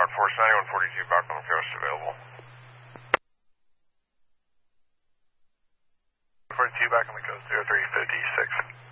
Howard Force 9142 back on the coast available. 42 back on the coast, 0356.